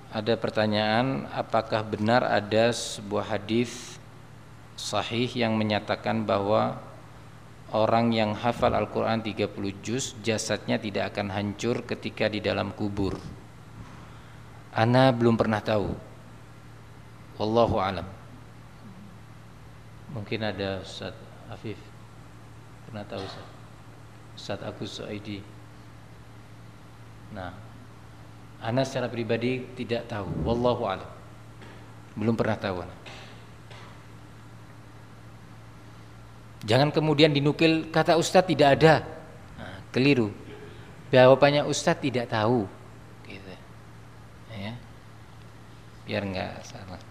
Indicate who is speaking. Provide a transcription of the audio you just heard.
Speaker 1: ada pertanyaan, apakah benar ada sebuah hadis sahih yang menyatakan bahwa orang yang hafal Al-Quran 30 juz jasadnya tidak akan hancur ketika di dalam kubur? Ana belum pernah tahu. Wallahu alam. Mungkin ada Ustaz Afif pernah tahu, Ustaz Agus Suaidi. Nah, ana secara pribadi tidak tahu. Wallahu alam. Belum pernah tahu. Jangan kemudian dinukil kata Ustadz tidak ada. Nah, keliru. Jawabannya Ustadz tidak tahu. Gitu. Ya. Biar enggak salah.